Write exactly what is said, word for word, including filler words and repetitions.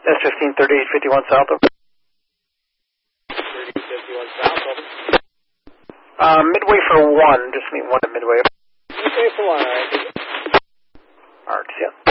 S fifteen thirty-eight fifty-one south. thirty-eight fifty-one south. Over. Uh, midway for one. Just meet one at midway. Midway for one. All right. All right. See ya.